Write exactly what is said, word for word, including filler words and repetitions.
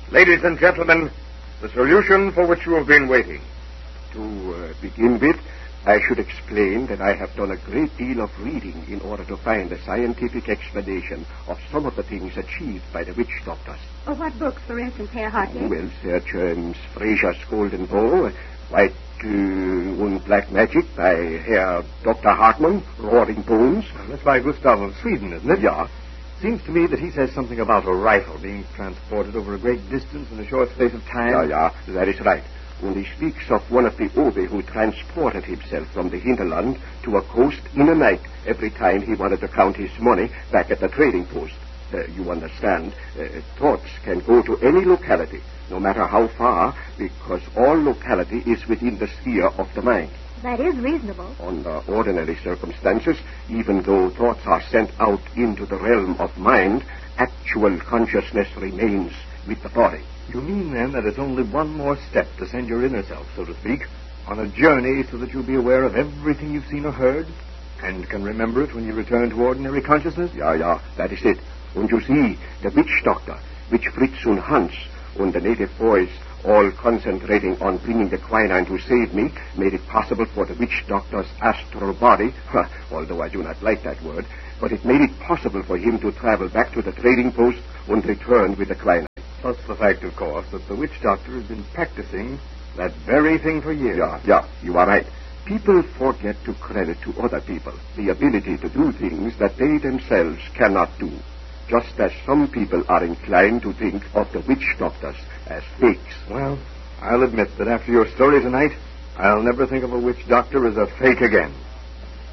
Ladies and gentlemen, the solution for which you have been waiting. To uh, begin with, I should explain that I have done a great deal of reading in order to find a scientific explanation of some of the things achieved by the witch doctors. Oh, what books, for instance, Herr Hartley? Well, search um, Fraser's Golden Bow, White uh, and Black Magic by Herr Doctor Hartmann, Roaring Bones. Well, that's by Gustav of Sweden, isn't it? Yeah. Seems to me that he says something about a rifle being transported over a great distance in a short space of time. Yeah, yeah, that is right. And he speaks of one of the Obe who transported himself from the hinterland to a coast in a night every time he wanted to count his money back at the trading post. Uh, you understand, uh, thoughts can go to any locality, no matter how far, because all locality is within the sphere of the mind. That is reasonable. Under ordinary circumstances, even though thoughts are sent out into the realm of mind, actual consciousness remains with the body. You mean, then, that it's only one more step to send your inner self, so to speak, on a journey so that you'll be aware of everything you've seen or heard, and can remember it when you return to ordinary consciousness? Yeah, yeah, that is it. And you see, the witch doctor, which Fritz and Hans, and the native boys, all concentrating on bringing the quinine to save me, made it possible for the witch doctor's astral body, although I do not like that word, but it made it possible for him to travel back to the trading post and return with the quinine. Plus the fact, of course, that the witch doctor has been practicing that very thing for years. Yeah, yeah, you are right. People forget to credit to other people the ability to do things that they themselves cannot do, just as some people are inclined to think of the witch doctors as fakes. Well, I'll admit that after your story tonight, I'll never think of a witch doctor as a fake again.